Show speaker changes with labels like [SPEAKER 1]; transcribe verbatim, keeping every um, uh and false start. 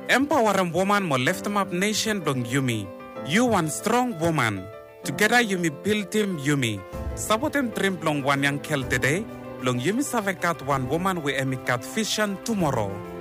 [SPEAKER 1] Empowering woman mo lift them up nation blong Yumi. You one strong woman. Together Yumi build team Yumi. Sabotem dream blong one young kel today. Blong Yumi savekat one woman we emikat vision tomorrow.